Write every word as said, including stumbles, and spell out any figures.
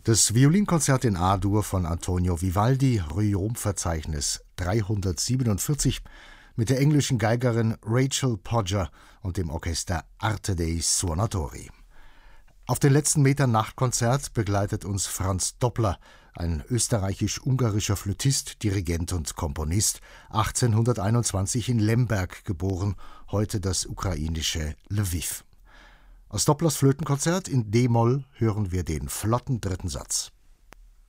Das Violinkonzert in A-Dur von Antonio Vivaldi, Rühm-Verzeichnis dreihundertsiebenundvierzig, mit der englischen Geigerin Rachel Podger und dem Orchester Arte dei Suonatori. Auf den letzten Metern Nachtkonzert begleitet uns Franz Doppler, ein österreichisch-ungarischer Flötist, Dirigent und Komponist, achtzehnhunderteinundzwanzig in Lemberg geboren, heute das ukrainische Lwiw. Aus Dopplers Flötenkonzert in D-Moll hören wir den flotten dritten Satz.